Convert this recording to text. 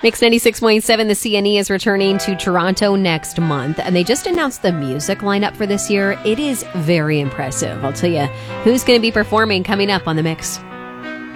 Mix 96.7, the CNE is returning to Toronto next month, and they just announced the music lineup for this year. It is very impressive. I'll tell you who's going to be performing coming up on The Mix.